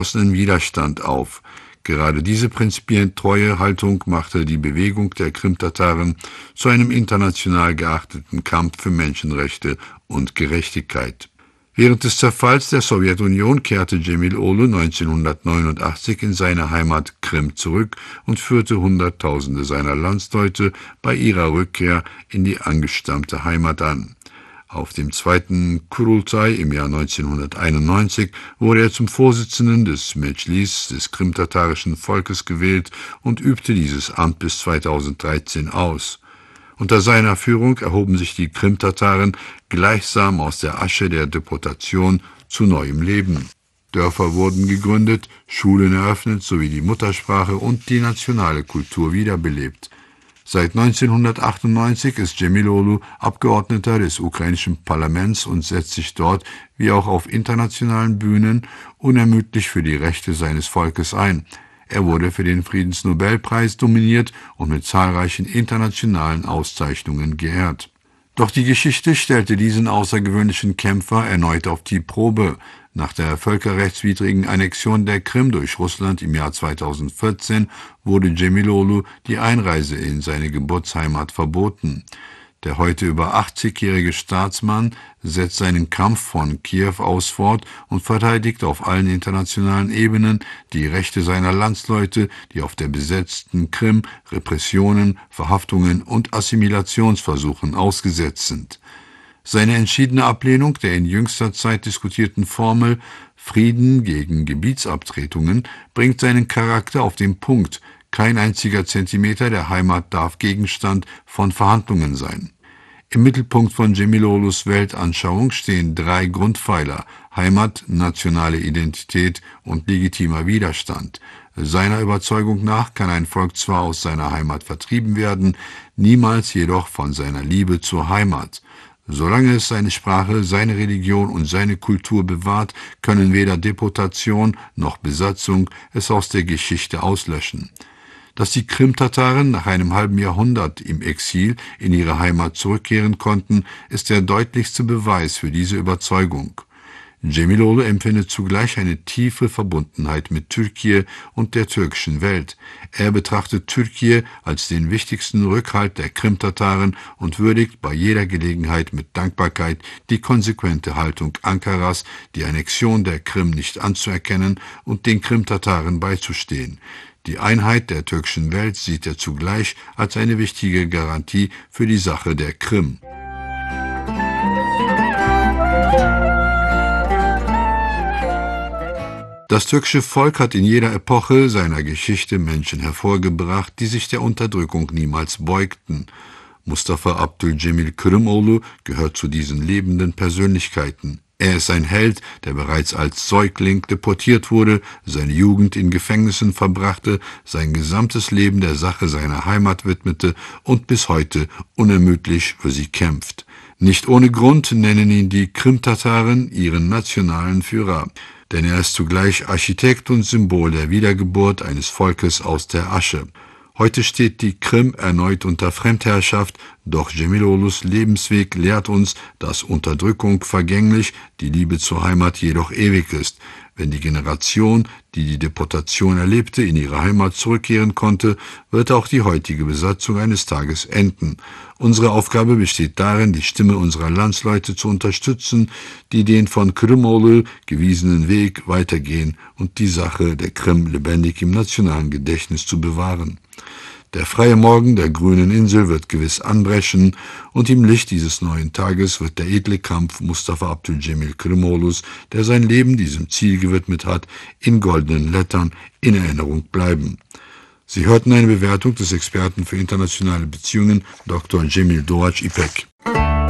Widerstand auf. Gerade diese prinzipiell treue Haltung machte die Bewegung der Krimtataren zu einem international geachteten Kampf für Menschenrechte und Gerechtigkeit. Während des Zerfalls der Sowjetunion kehrte Cemil-Olu 1989 in seine Heimat Krim zurück und führte Hunderttausende seiner Landsleute bei ihrer Rückkehr in die angestammte Heimat an. Auf dem zweiten Kurultai im Jahr 1991 wurde er zum Vorsitzenden des Medschlis des krimtatarischen Volkes gewählt und übte dieses Amt bis 2013 aus. Unter seiner Führung erhoben sich die Krimtataren gleichsam aus der Asche der Deportation zu neuem Leben. Dörfer wurden gegründet, Schulen eröffnet sowie die Muttersprache und die nationale Kultur wiederbelebt. Seit 1998 ist Cemil-Olu Abgeordneter des ukrainischen Parlaments und setzt sich dort, wie auch auf internationalen Bühnen, unermüdlich für die Rechte seines Volkes ein. Er wurde für den Friedensnobelpreis nominiert und mit zahlreichen internationalen Auszeichnungen geehrt. Doch die Geschichte stellte diesen außergewöhnlichen Kämpfer erneut auf die Probe. Nach der völkerrechtswidrigen Annexion der Krim durch Russland im Jahr 2014 wurde Cemil-Olu die Einreise in seine Geburtsheimat verboten. Der heute über 80-jährige Staatsmann setzt seinen Kampf von Kiew aus fort und verteidigt auf allen internationalen Ebenen die Rechte seiner Landsleute, die auf der besetzten Krim Repressionen, Verhaftungen und Assimilationsversuchen ausgesetzt sind. Seine entschiedene Ablehnung der in jüngster Zeit diskutierten Formel Frieden gegen Gebietsabtretungen bringt seinen Charakter auf den Punkt. Kein einziger Zentimeter der Heimat darf Gegenstand von Verhandlungen sein. Im Mittelpunkt von Cemil-Olus Weltanschauung stehen drei Grundpfeiler: Heimat, nationale Identität und legitimer Widerstand. Seiner Überzeugung nach kann ein Volk zwar aus seiner Heimat vertrieben werden, niemals jedoch von seiner Liebe zur Heimat. Solange es seine Sprache, seine Religion und seine Kultur bewahrt, können weder Deportation noch Besatzung es aus der Geschichte auslöschen. Dass die Krimtataren nach einem halben Jahrhundert im Exil in ihre Heimat zurückkehren konnten, ist der deutlichste Beweis für diese Überzeugung. Cemil-Olu empfindet zugleich eine tiefe Verbundenheit mit Türkei und der türkischen Welt. Er betrachtet Türkei als den wichtigsten Rückhalt der Krimtataren und würdigt bei jeder Gelegenheit mit Dankbarkeit die konsequente Haltung Ankaras, die Annexion der Krim nicht anzuerkennen und den Krimtataren beizustehen. Die Einheit der türkischen Welt sieht er zugleich als eine wichtige Garantie für die Sache der Krim. Das türkische Volk hat in jeder Epoche seiner Geschichte Menschen hervorgebracht, die sich der Unterdrückung niemals beugten. Mustafa Abdülcemil Kırımoğlu gehört zu diesen lebenden Persönlichkeiten. Er ist ein Held, der bereits als Säugling deportiert wurde, seine Jugend in Gefängnissen verbrachte, sein gesamtes Leben der Sache seiner Heimat widmete und bis heute unermüdlich für sie kämpft. Nicht ohne Grund nennen ihn die Krimtataren ihren nationalen Führer, denn er ist zugleich Architekt und Symbol der Wiedergeburt eines Volkes aus der Asche. Heute steht die Krim erneut unter Fremdherrschaft, doch Cemil-Olus Lebensweg lehrt uns, dass Unterdrückung vergänglich, die Liebe zur Heimat jedoch ewig ist. Wenn die Generation, die die Deportation erlebte, in ihre Heimat zurückkehren konnte, wird auch die heutige Besatzung eines Tages enden. Unsere Aufgabe besteht darin, die Stimme unserer Landsleute zu unterstützen, die den von Kırımoğlu gewiesenen Weg weitergehen und die Sache der Krim lebendig im nationalen Gedächtnis zu bewahren. Der freie Morgen der grünen Insel wird gewiss anbrechen und im Licht dieses neuen Tages wird der edle Kampf Mustafa Abdülcemil Kırımoğlu's, der sein Leben diesem Ziel gewidmet hat, in goldenen Lettern in Erinnerung bleiben. Sie hörten eine Bewertung des Experten für internationale Beziehungen, Dr. Cemil Doğaç İpek.